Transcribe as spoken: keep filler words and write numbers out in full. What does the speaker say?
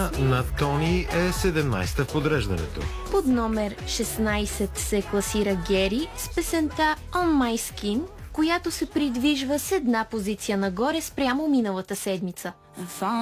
На Тони е седемнайсета в подреждането. Под номер шестнайсет се класира Гери с песента On My Skin, която се придвижва с една позиция нагоре спрямо миналата седмица.